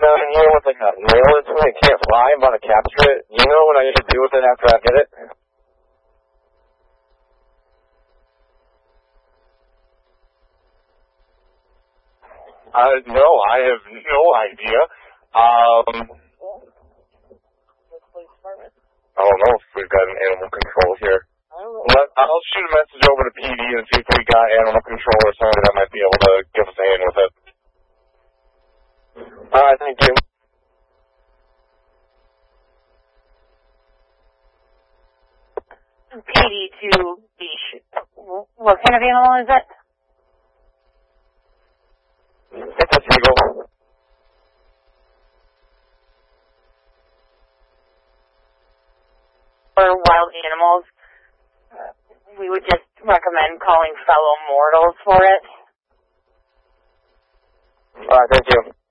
down here with like a nail into it, it can't fly, I'm about to capture it. You know what I need to do with it after I get it? No, I have no idea. I don't know if we've got an animal control here. I'll shoot a message over to PD and see if we got animal control or somebody that might be able to give us a hand with it. Alright, thank you. PD to Beach. What kind of animal is it? It's a seagull. For wild animals, we would just recommend calling fellow mortals for it. Alright, thank you.